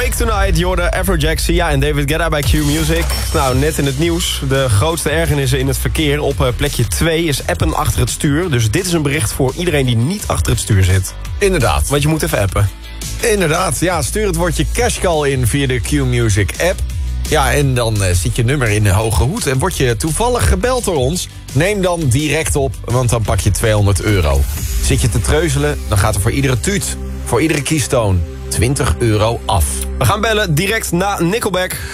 Take Tonight, Jordan, Afrojack, Sia en David Guetta bij Q Music. Nou, net in het nieuws. De grootste ergernissen in het verkeer. Op plekje 2 is appen achter het stuur. Dus dit is een bericht voor iedereen die niet achter het stuur zit. Inderdaad. Want je moet even appen. Inderdaad, ja. Stuur het woordje cashcall in via de Q Music app. Ja, en dan zit je nummer in de hoge hoed. En word je toevallig gebeld door ons, neem dan direct op, want dan pak je €200. Zit je te treuzelen, dan gaat er voor iedere tuut, voor iedere keystoon €20 af. We gaan bellen direct na Nickelback.